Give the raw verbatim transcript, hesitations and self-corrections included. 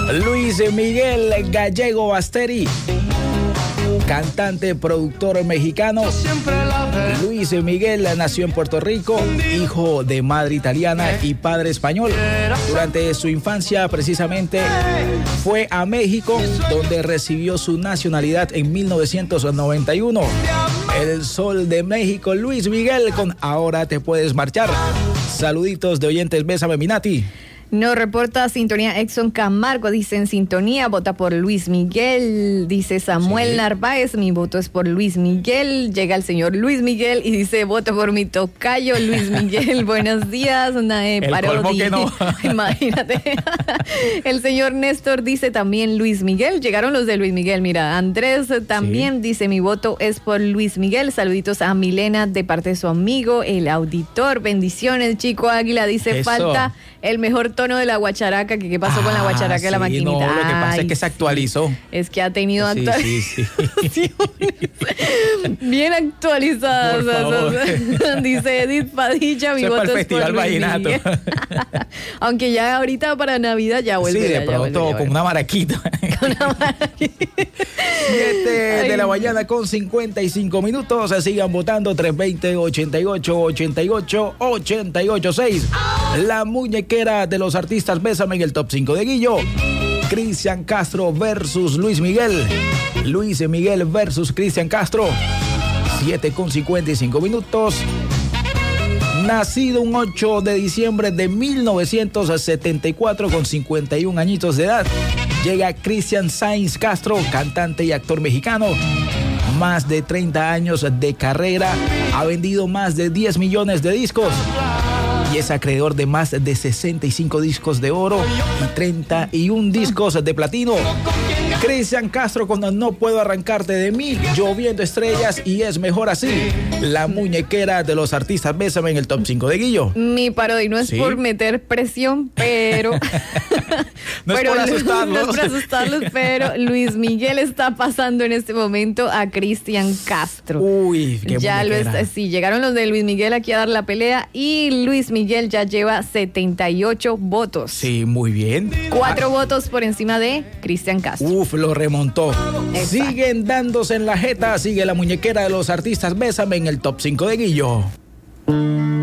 Luis Miguel Gallego Basteri, cantante, productor mexicano. Luis Miguel nació en Puerto Rico, hijo de madre italiana y padre español. Durante su infancia, precisamente, fue a México, donde recibió su nacionalidad en mil novecientos noventa y uno. El Sol de México, Luis Miguel, con Ahora te puedes marchar. Saluditos de oyentes, bésame, Minati. Nos reporta sintonía Exxon Camargo, dice en sintonía, vota por Luis Miguel, dice Samuel sí. Narváez, mi voto es por Luis Miguel, llega el señor Luis Miguel y dice voto por mi tocayo Luis Miguel, buenos días, una eh, parodia, no. Imagínate. El señor Néstor dice también Luis Miguel, llegaron los de Luis Miguel, mira, Andrés también sí. dice mi voto es por Luis Miguel, saluditos a Milena de parte de su amigo, el auditor, bendiciones, Chico Águila, dice Eso. falta el mejor tono de la guacharaca, que qué pasó ah, con la guacharaca de sí, la maquinita. No, lo que pasa Ay, es que se actualizó. Es que ha tenido sí, actualizaciones. Sí, sí. Bien actualizadas. Dice Edith Padilla, mi Eso voto es para el Festival Vallenato. Aunque ya ahorita para Navidad ya vuelve. Sí, de ya, pronto, ya vuelve, con una maraquita. Con una maraquita. siete de la mañana con cincuenta y cinco minutos. Sigan votando tres veinte, ochenta y ocho, ochenta y ocho, ochenta y ocho seis. La muñequera de los artistas Bésame en el top cinco de Guillo. Cristian Castro versus Luis Miguel. Luis Miguel versus Cristian Castro. siete con cincuenta y cinco minutos. Nacido un ocho de diciembre de mil novecientos setenta y cuatro con cincuenta y un añitos de edad. Llega Cristian Sainz Castro, cantante y actor mexicano. Más de treinta años de carrera. Ha vendido más de diez millones de discos. Y es acreedor de más de sesenta y cinco discos de oro y treinta y uno discos de platino. Cristian Castro con No puedo arrancarte de mí, Lloviendo estrellas y Es mejor así. La muñequera de los artistas Bésame en el top cinco de Guillo. Mi parodia no es ¿Sí? por meter presión, pero... no pero es por asustarlos. No es por asustarlos, pero Luis Miguel está pasando en este momento a Cristian Castro. Uy, qué ya muñequera. lo es, sí, llegaron los de Luis Miguel aquí a dar la pelea y Luis Miguel ya lleva setenta y ocho votos. Sí, muy bien. Cuatro ah. votos por encima de Cristian Castro. Uf, lo remontó. Exacto. Siguen dándose en la jeta. Sigue la muñequera de los artistas Bésame en el top cinco de Guillo.